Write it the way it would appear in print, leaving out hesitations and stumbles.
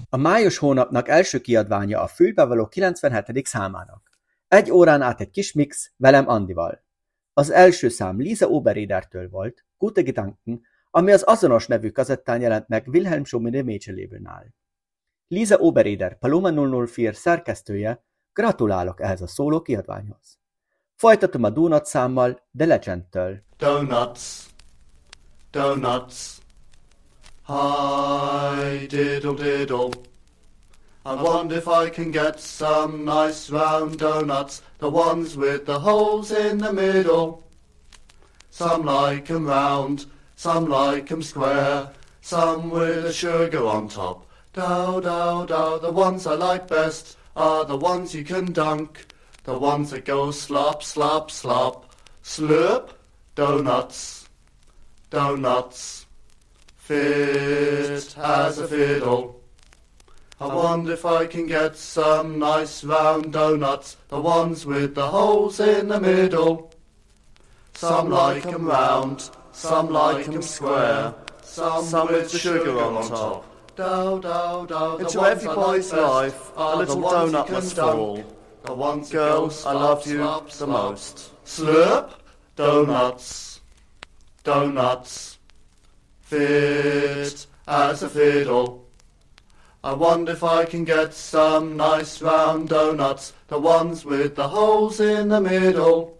A május hónapnak első kiadványa a fülbevaló 97. számának. 1 órán át egy kis mix velem Andival. Az első szám Lisa Oberedertől volt, Gute Gedanken, ami az azonos nevű kazettán jelent meg Wilhelm Schumann Mädchenlébelnál. Lisa Obereder, Paloma 004 szerkesztője, gratulálok ehhez a szóló kiadványhoz. Folytatom a Donuts számmal The Legend-től. Donuts, donuts, hi diddle diddle. I wonder if I can get some nice round donuts, the ones with the holes in the middle. Some like 'em round, some like 'em square, some with a sugar on top. Dow, dow, dow, the ones I like best are the ones you can dunk, the ones that go slop, slop, slop, slurp, donuts, donuts, fit as a fiddle. I wonder if I can get some nice round donuts, the ones with the holes in the middle. Some like 'em round, some like 'em square, some with sugar on top. Dow, dow, dow. Into every boy's life, a little donut must fall. The ones Girls, I love you the most. Slurp, donuts, donuts, fit as a fiddle. I wonder if I can get some nice round donuts, the ones with the holes in the middle.